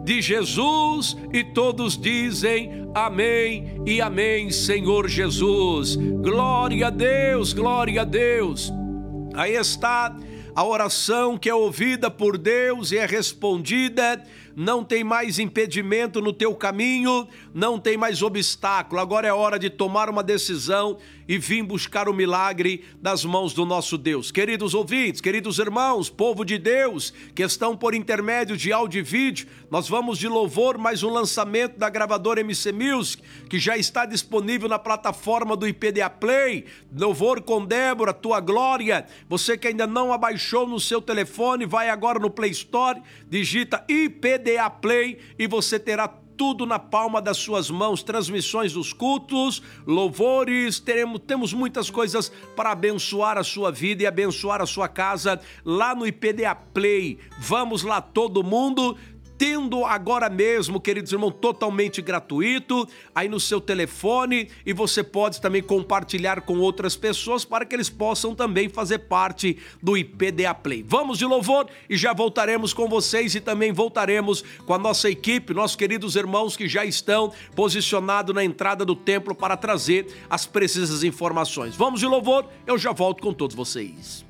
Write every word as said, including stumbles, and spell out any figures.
de Jesus, e todos dizem amém e amém, Senhor Jesus. Glória a Deus, glória a Deus. Aí está a oração que é ouvida por Deus e é respondida. Não tem mais impedimento no teu caminho, não tem mais obstáculo. Agora é hora de tomar uma decisão e vir buscar o milagre das mãos do nosso Deus. Queridos ouvintes, queridos irmãos, povo de Deus, que estão por intermédio de áudio e vídeo, nós vamos de louvor, mais um lançamento da gravadora M C Music, que já está disponível na plataforma do I P D A Play. Louvor com Débora, tua glória. Você que ainda não abaixou no seu telefone, vai agora no Play Store, digita I P D A Play e você terá tudo na palma das suas mãos, transmissões dos cultos, louvores, teremos, temos muitas coisas para abençoar a sua vida e abençoar a sua casa lá no I P D A Play. Vamos lá todo mundo, tendo agora mesmo, queridos irmãos, totalmente gratuito, aí no seu telefone, e você pode também compartilhar com outras pessoas para que eles possam também fazer parte do I P D A Play. Vamos de louvor e já voltaremos com vocês e também voltaremos com a nossa equipe, nossos queridos irmãos que já estão posicionados na entrada do templo para trazer as precisas informações. Vamos de louvor, eu já volto com todos vocês.